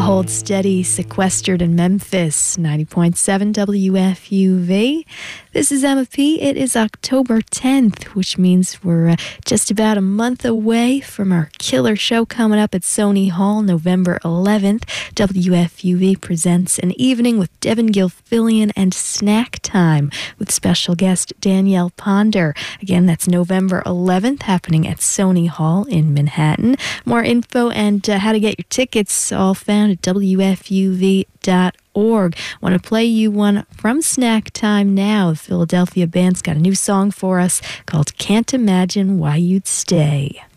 Hold Steady, sequestered in Memphis, 90.7 WFUV. This is Emma P. It is October 10th, which means we're just about a month away from our killer show coming up at Sony Hall, November 11th. WFUV presents An Evening with Devin Gilfillian and Snack Time with special guest Danielle Ponder. Again, that's November 11th, happening at Sony Hall in Manhattan. More info and how to get your tickets all found at WFUV.org. Want to play you one from Snack Time now. The Philadelphia band's got a new song for us called Can't Imagine Why You'd Stay.